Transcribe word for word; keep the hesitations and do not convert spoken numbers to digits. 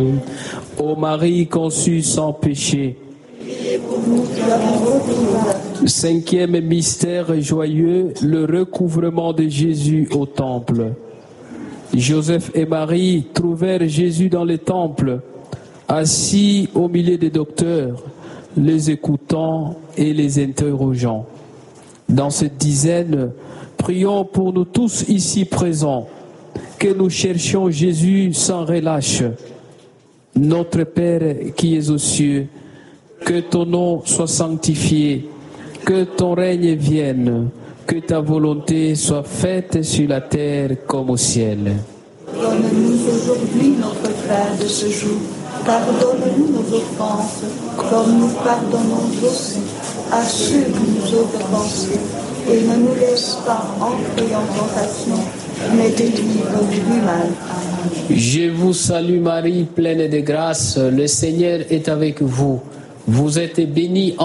Ô Marie conçue sans péché. Cinquième mystère joyeux, le recouvrement de Jésus au temple. Joseph et Marie trouvèrent Jésus dans le temple, assis au milieu des docteurs, les écoutant et les interrogeant. Dans cette dizaine, prions pour nous tous ici présents, que nous cherchions Jésus sans relâche. Notre Père qui es aux cieux, que ton nom soit sanctifié, que ton règne vienne, que ta volonté soit faite sur la terre comme au ciel. Donne-nous aujourd'hui notre pain de ce jour. Pardonne-nous nos offenses, comme nous pardonnons aussi à ceux qui nous ont offensés. Et ne nous laisse pas entrer en tentation, mais délivre du mal. Amen. Je vous salue Marie, pleine de grâce, le Seigneur est avec vous. Vous êtes bénie